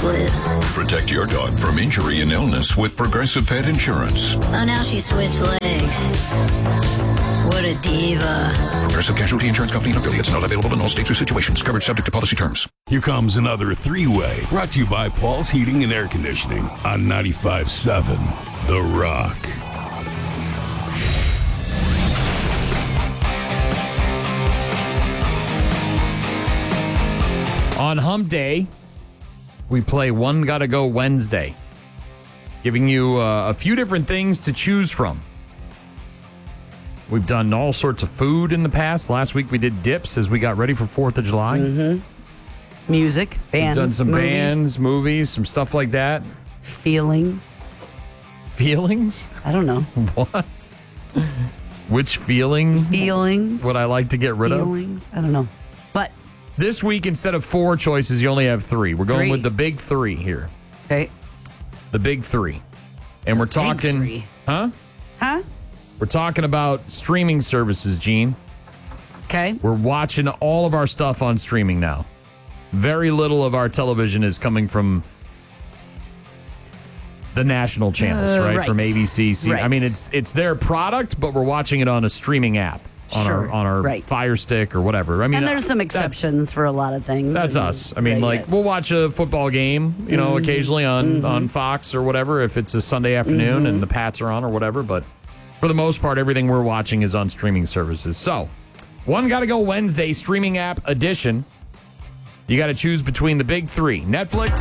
split. Protect your dog from injury and illness with Progressive Pet Insurance. Oh, now she switched legs. What a diva. Progressive Casualty Insurance Company and affiliates, not available in all states or situations. Coverage subject to policy terms. Here comes another three-way, brought to you by Paul's Heating and Air Conditioning on 95.7 The Rock. On Hump Day, we play One Gotta Go Wednesday, giving you a few different things to choose from. We've done all sorts of food in the past. Last week we did dips as we got ready for 4th of July. Mm-hmm. Music, bands, We've done some movies. bands, movies, some stuff like that. Feelings. Feelings? I don't know. What? Which feeling? Feelings. Would I like to get rid Feelings. I don't know. But this week, instead of 4 choices, you only have 3. We're going 3. with the big 3 here. okay. The big 3. And we're talking... three. Huh? Huh? We're talking about streaming services, Gene. Okay. We're watching all of our stuff on streaming now. Very little of our television is coming from the national channels, right? Right. From ABC. Right. I mean, it's their product, but we're watching it on a streaming app. Sure. On our Right. Fire Stick or whatever. I mean, And there's some that's- exceptions for a lot of things. That's us. I mean, Right, like, yes. we'll watch a football game, you know, occasionally on Fox or whatever, if it's a Sunday afternoon and the Pats are on or whatever. But for the most part, everything we're watching is on streaming services. So, One Gotta Go Wednesday streaming app edition. You got to choose between the big 3. Netflix,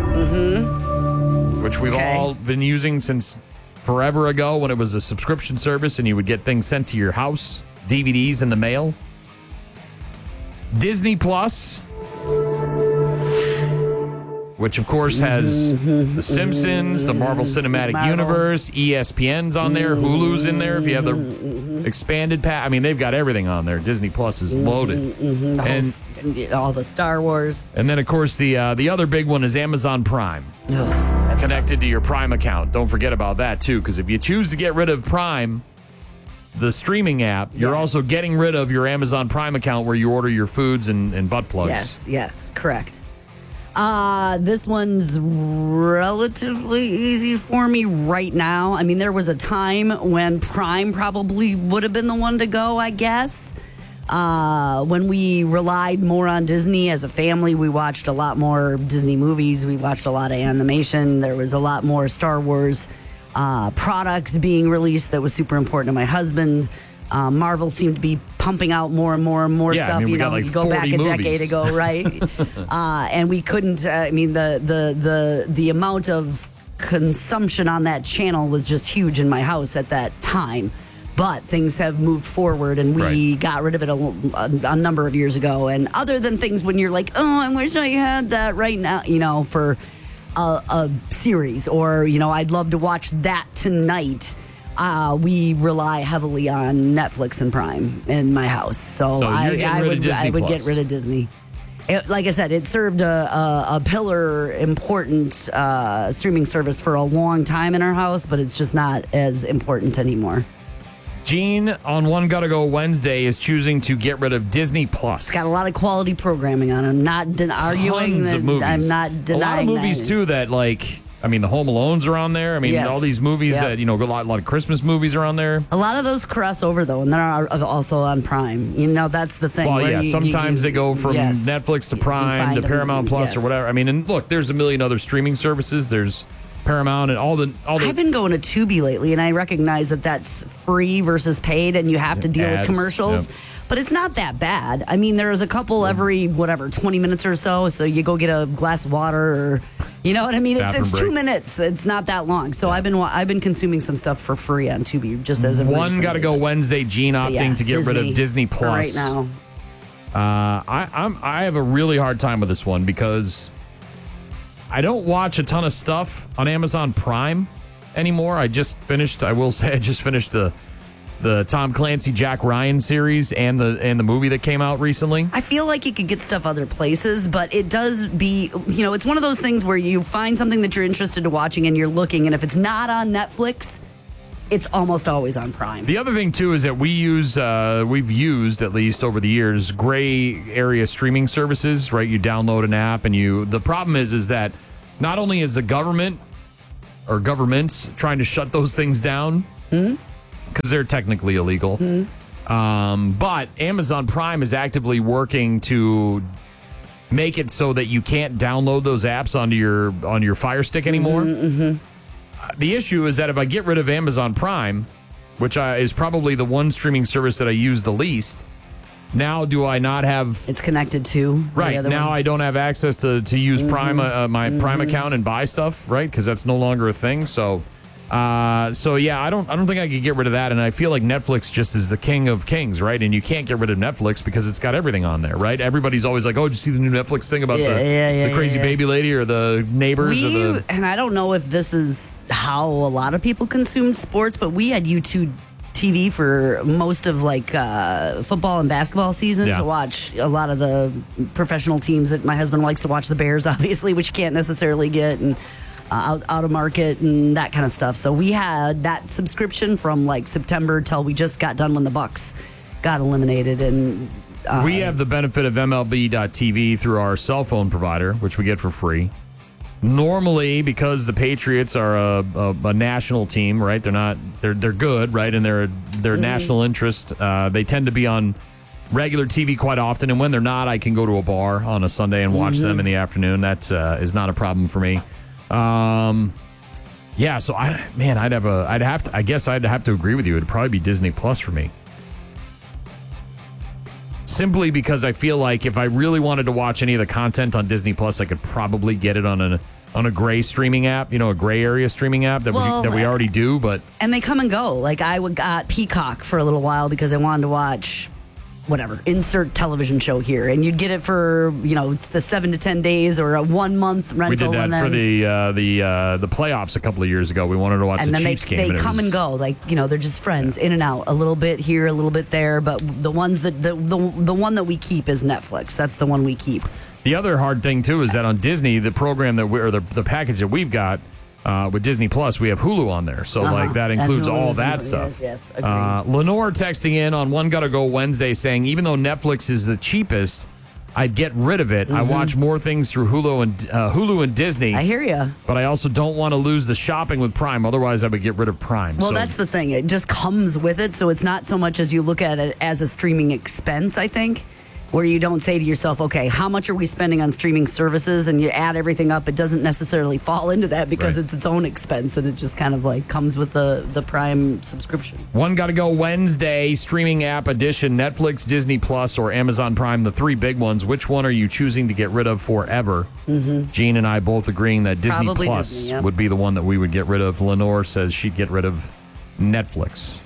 which we've Okay. all been using since forever ago when it was a subscription service and you would get things sent to your house, DVDs in the mail. Disney Plus, which of course has The Simpsons, the Marvel Cinematic Universe, ESPN's on there, Hulu's in there. If you have the expanded pack, I mean, they've got everything on there. Disney Plus is loaded. And all the Star Wars. then, of course, the other big one is Amazon Prime, Ugh, connected to your Prime account. Don't forget about that, too, because if you choose to get rid of Prime, the streaming app, you're also getting rid of your Amazon Prime account where you order your foods and butt plugs. yes, correct. This one's relatively easy for me right now. I mean, there was a time when Prime probably would have been the one to go, I guess. When we relied more on Disney as a family, we watched a lot more Disney movies. We watched a lot of animation. There was a lot more Star Wars products being released that was super important to my husband. Marvel seemed to be pumping out more and more and more Yeah, stuff. I mean, we you got know, like you go back 40 a movies. decade ago, right? And we couldn't. I mean, the amount of consumption on that channel was just huge in my house at that time. But things have moved forward, and we Right. got rid of it a number of years ago. And other than things when you're like, oh, I wish I had that right now, you know, for a series, or, you know, I'd love to watch that tonight. We rely heavily on Netflix and Prime in my house. So, So you're getting rid of Disney I would Plus. get rid of Disney. Like I said, it served a pillar important streaming service for a long time in our house, but it's just not as important anymore. Gene on One Gotta Go Wednesday is choosing to get rid of Disney Plus. It's got a lot of quality programming on it. I'm not arguing Tons that. of movies. I'm not denying a lot of movies that. too that, like, I mean, the Home Alones are on there. I mean, Yes. all these movies Yep. that, you know, a lot of Christmas movies are on there. A lot of those cross over though, and they're also on Prime. You know, that's the thing. Well, where yeah, you- sometimes you- they go from yes. Netflix to You can Prime find to them. Paramount Plus or Yes. whatever. I mean, and look, there's a million other streaming services. There's Paramount and all the. I've been going to Tubi lately, and I recognize that that's free versus paid, and you have to deal Ads, with commercials. yep. But it's not that bad. I mean, there's a couple every 20 minutes or so. So you go get a glass of water, or you know what I mean. It's Bathroom 2 break. minutes. It's not that long. So I've been consuming some stuff for free on Tubi just as a One Gotta Go Wednesday. Gene opting to get rid of Disney for Plus right now. I have a really hard time with this one because I don't watch a ton of stuff on Amazon Prime anymore. I will say I just finished the Tom Clancy Jack Ryan series and the movie that came out recently. I feel like you could get stuff other places, but it does it's one of those things where you find something that you're interested in watching and you're looking, and if it's not on Netflix, it's almost always on Prime. The other thing too is that we've used at least over the years gray area streaming services, right? You download an app and the problem is that not only is the government or governments trying to shut those things down because they're technically illegal, but Amazon Prime is actively working to make it so that you can't download those apps onto your Fire Stick anymore. The issue is that if I get rid of Amazon Prime, which is probably the one streaming service that I use the least, now do I not have... It's connected to right the other now one. I don't have access to use Prime, my Prime account and buy stuff, right? Because that's no longer a thing. So yeah, I don't think I could get rid of that. And I feel like Netflix just is the king of kings, right? And you can't get rid of Netflix because it's got everything on there, right? Everybody's always like, oh, did you see the new Netflix thing about the crazy baby lady or the neighbors? And I don't know if this is how a lot of people consumed sports, but we had YouTube TV for most of football and basketball season to watch a lot of the professional teams that my husband likes to watch. The Bears, obviously, which you can't necessarily get, and out of market and that kind of stuff. So we had that subscription from September till we just got done when the Bucks got eliminated. And we have the benefit of MLB.TV through our cell phone provider, which we get for free. Normally, because the Patriots are a national team, right? They're good, right? And they're national interest. They tend to be on regular TV quite often, and when they're not, I can go to a bar on a Sunday and watch them in the afternoon. That is not a problem for me. Yeah, so I guess I'd have to agree with you. It'd probably be Disney Plus for me. Simply because I feel like if I really wanted to watch any of the content on Disney Plus, I could probably get it on a gray streaming app, a gray area streaming app that we already do. But and they come and go. I got Peacock for a little while because I wanted to watch whatever, insert television show here, and you'd get it for the 7 to 10 days or a 1 month rental. We did that and then, for the playoffs a couple of years ago. We wanted to watch the Chiefs game. And then they come and go, they're just friends, in and out, a little bit here, a little bit there. But the ones that the one that we keep is Netflix. That's the one we keep. The other hard thing too is that on Disney, the program that the package that we've got. With Disney Plus, we have Hulu on there. So, that includes all that stuff. Yes, agreed. Lenore texting in on One Gotta Go Wednesday saying, even though Netflix is the cheapest, I'd get rid of it. I watch more things through Hulu and Disney. I hear you. But I also don't want to lose the shopping with Prime. Otherwise, I would get rid of Prime. Well, that's the thing. It just comes with it. So it's not so much as you look at it as a streaming expense, I think. Where you don't say to yourself, okay, how much are we spending on streaming services? And you add everything up. It doesn't necessarily fall into that because it's its own expense. And it just kind of comes with the Prime subscription. One Gotta Go Wednesday, streaming app edition, Netflix, Disney Plus, or Amazon Prime, the three big ones. Which one are you choosing to get rid of forever? Gene and I both agreeing that Disney Plus would be the one that we would get rid of. Lenore says she'd get rid of Netflix.